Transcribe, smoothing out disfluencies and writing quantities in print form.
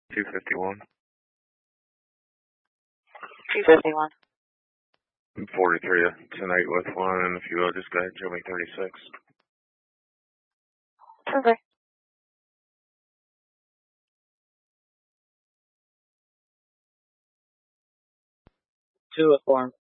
251. 251. 43 tonight with one, and if you will, just go ahead and show me 36. Okay. 2 with form.